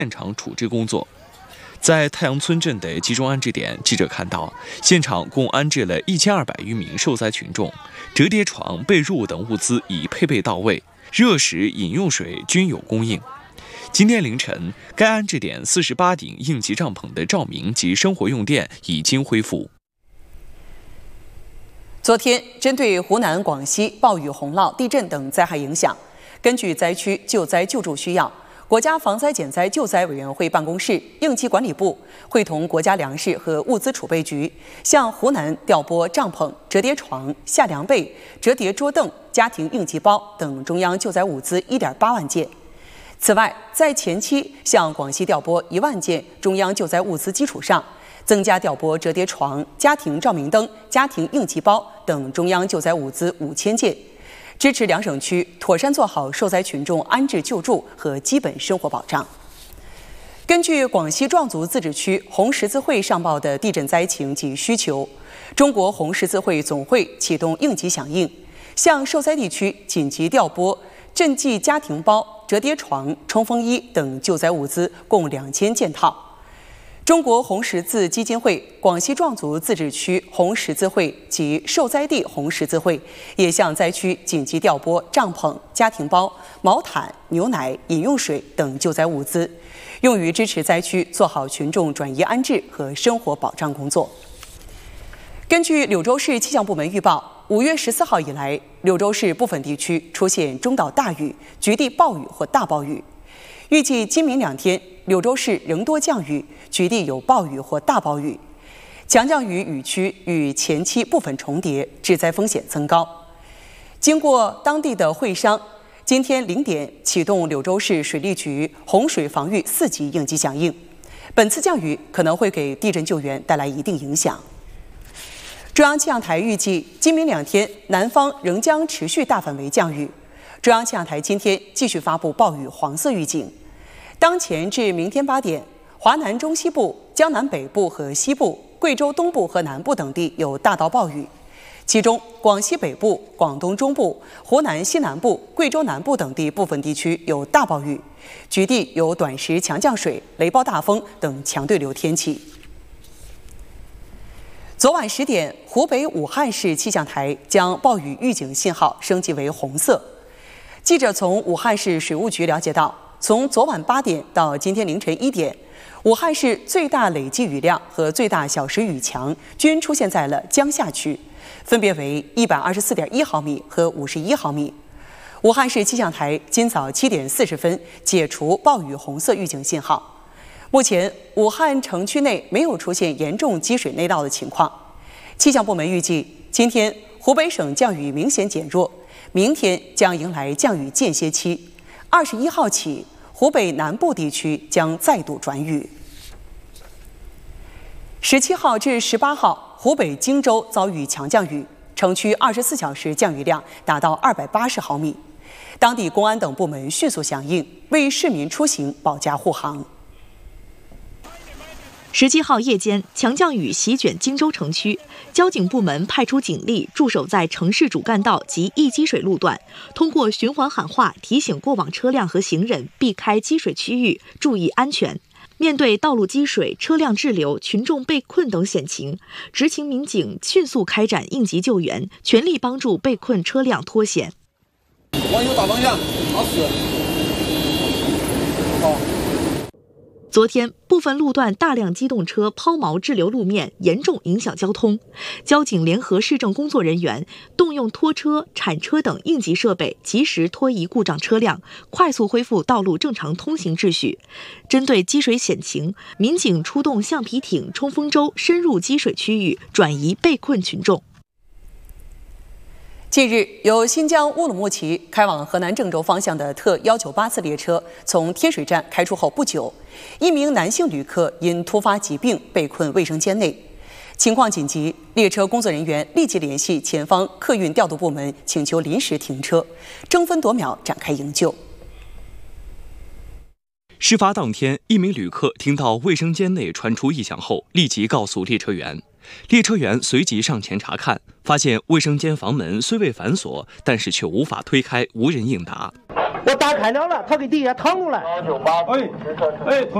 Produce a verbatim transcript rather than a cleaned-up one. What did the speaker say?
现场处置工作。在太阳村镇的集中安置点，记者看到现场共安置了一千二百余名受灾群众，折叠床、被褥等物资已配备到位，热食、饮用水均有供应。今天凌晨，该安置点四十八顶应急帐篷的照明及生活用电已经恢复。 昨天，针对湖南、广西暴雨、洪涝、地震等灾害影响，根据灾区救灾救助需要，国家防灾减灾救灾委员会办公室、应急管理部会同国家粮食和物资储备局，向湖南调拨帐篷、折叠床、夏凉被、折叠桌凳、家庭应急包等中央救灾物资一点八万件。此外，在前期向广西调拨一万件中央救灾物资基础上，增加调拨折叠床、家庭照明灯、家庭应急包等中央救灾物资五千件，支持两省区妥善做好受灾群众安置救助和基本生活保障。根据广西壮族自治区红十字会上报的地震灾情及需求，中国红十字会总会启动应急响应，向受灾地区紧急调拨赈济家庭包、折叠床、冲锋衣等救灾物资共两千件套。中国红十字基金会、广西壮族自治区红十字会及受灾地红十字会也向灾区紧急调拨帐篷、家庭包、毛毯、牛奶、饮用水等救灾物资，用于支持灾区做好群众转移安置和生活保障工作。根据柳州市气象部门预报，五月十四号以来，柳州市部分地区出现中到大雨、局地暴雨或大暴雨。预计今明两天，柳州市仍多降雨，局地有暴雨或大暴雨。强降雨雨区与前期部分重叠，致灾风险增高。经过当地的会商，今天零点启动柳州市水利局洪水防御四级应急响应。本次降雨可能会给地震救援带来一定影响。中央气象台预计，今明两天南方仍将持续大范围降雨。中央气象台今天继续发布暴雨黄色预警。当前至明天八点，华南中西部、江南北部和西部、贵州东部和南部等地有大到暴雨，其中广西北部、广东中部、湖南西南部、贵州南部等地部分地区有大暴雨，局地有短时强降水、雷暴大风等强对流天气。昨晚十点，湖北武汉市气象台将暴雨预警信号升级为红色。记者从武汉市水务局了解到，从昨晚八点到今天凌晨一点，武汉市最大累计雨量和最大小时雨强均出现在了江夏区，分别为一百二十四点一毫米和五十一毫米。武汉市气象台今早七点四十分解除暴雨红色预警信号。目前，武汉城区内没有出现严重积水内涝的情况。气象部门预计，今天湖北省降雨明显减弱，明天将迎来降雨间歇期。二十一号起，湖北南部地区将再度转雨。十七号至十八号，湖北荆州遭遇强降雨，城区二十四小时降雨量达到二百八十毫米。当地公安等部门迅速响应，为市民出行保驾护航。 十七号夜间，强降雨席卷荆州城区，交警部门派出警力驻守在城市主干道及易积水路段，通过循环喊话提醒过往车辆和行人避开积水区域，注意安全。面对道路积水、车辆滞留、群众被困等险情，执勤民警迅速开展应急救援，全力帮助被困车辆脱险。 往右打方向，好死。好。 昨天，部分路段大量机动车抛锚滞留路面，严重影响交通。交警联合市政工作人员，动用拖车、铲车等应急设备，及时拖移故障车辆，快速恢复道路正常通行秩序。针对积水险情，民警出动橡皮艇、冲锋舟深入积水区域，转移被困群众。 近日，由新疆乌鲁木齐开往河南郑州方向的特一九八次列车从天水站开出后不久，一名男性旅客因突发疾病被困卫生间内，情况紧急，列车工作人员立即联系前方客运调度部门，请求临时停车，争分夺秒展开营救。 事发当天，一名旅客听到卫生间内传出异响后，立即告诉列车员。列车员随即上前查看，发现卫生间房门虽未反锁，但是却无法推开，无人应答。 我打开了了，他给底下躺住了。 哎哎。